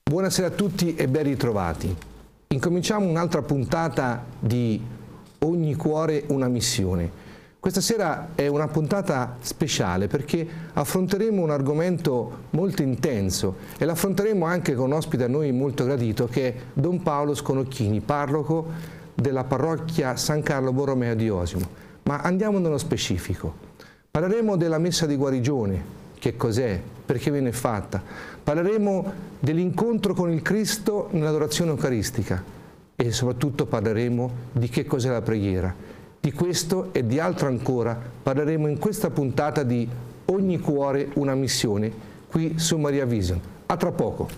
Buonasera a tutti e ben ritrovati. Incominciamo un'altra puntata di Ogni cuore una missione. Questa sera è una puntata speciale perché affronteremo un argomento molto intenso e l'affronteremo anche con un ospite a noi molto gradito che è Don Paolo Sconocchini, parroco della parrocchia San Carlo Borromeo di Osimo. Ma andiamo nello specifico. Parleremo della messa di guarigione, che cos'è, perché viene fatta. Parleremo dell'incontro con il Cristo nell'adorazione eucaristica e soprattutto parleremo di che cos'è la preghiera. Di questo e di altro ancora parleremo in questa puntata di Ogni cuore una missione, qui su Maria Vision. A tra poco.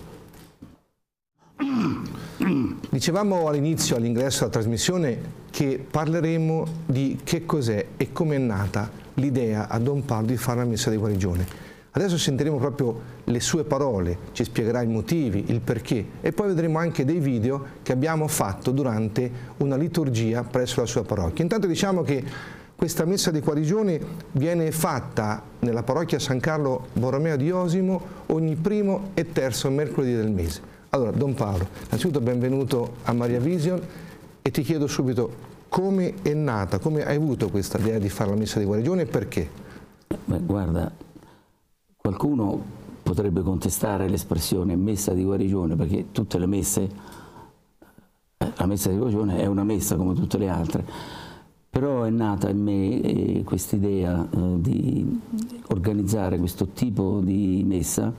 Dicevamo all'inizio, all'ingresso della trasmissione, che parleremo di che cos'è e come è nata l'idea a Don Paolo di fare la messa di guarigione. Adesso sentiremo proprio le sue parole, ci spiegherà i motivi, il perché e poi vedremo anche dei video che abbiamo fatto durante una liturgia presso la sua parrocchia. Intanto diciamo che questa messa di guarigione viene fatta nella parrocchia San Carlo Borromeo di Osimo ogni primo e terzo mercoledì del mese. Allora, Don Paolo, innanzitutto benvenuto a Maria Vision e ti chiedo subito come è nata, come hai avuto questa idea di fare la messa di guarigione e perché? Beh, guarda, qualcuno potrebbe contestare l'espressione messa di guarigione perché tutte le messe, la messa di guarigione è una messa come tutte le altre, però è nata in me quest'idea di organizzare questo tipo di messa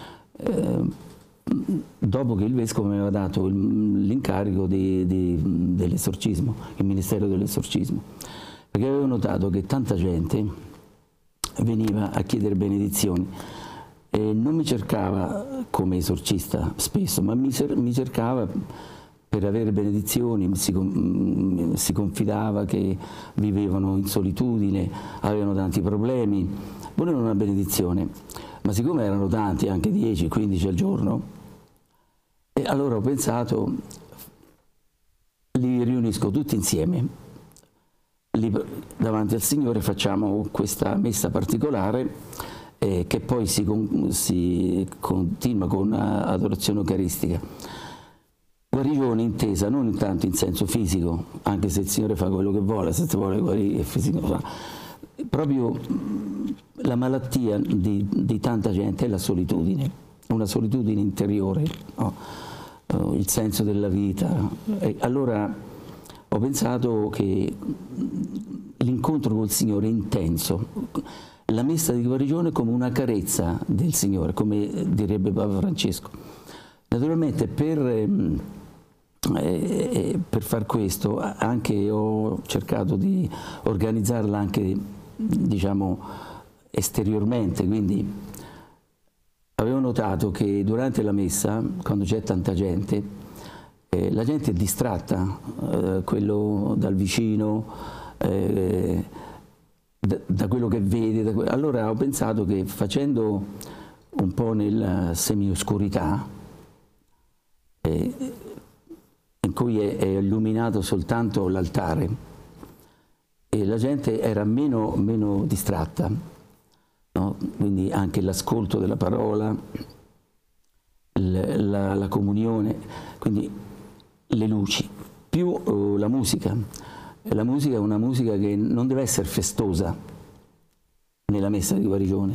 dopo che il Vescovo mi aveva dato l'incarico dell'esorcismo, il Ministero dell'Esorcismo, perché avevo notato che tanta gente veniva a chiedere benedizioni e non mi cercava come esorcista spesso, ma mi cercava per avere benedizioni, si confidava che vivevano in solitudine, avevano tanti problemi, volevano una benedizione, ma siccome erano tanti, anche 10, 15 al giorno, e allora ho pensato, li riunisco tutti insieme, davanti al Signore facciamo questa messa particolare che poi si continua con adorazione eucaristica. Guarigione intesa non tanto in senso fisico, anche se il Signore fa quello che vuole, se ti vuole guarire fisico fa. Proprio la malattia di tanta gente è la solitudine, una solitudine interiore, no? Il senso della vita. E allora ho pensato che l'incontro col Signore è intenso, la messa di guarigione come una carezza del Signore, come direbbe Papa Francesco. Naturalmente per far questo anche ho cercato di organizzarla anche, diciamo, esteriormente, quindi avevo notato che durante la messa, quando c'è tanta gente, la gente è distratta, quello dal vicino, da quello che vede. Allora ho pensato che facendo un po' nella semioscurità, in cui è illuminato soltanto l'altare, e la gente era meno distratta, no? Quindi anche l'ascolto della parola, la comunione, quindi le luci, più la musica. La musica è una musica che non deve essere festosa nella messa di guarigione,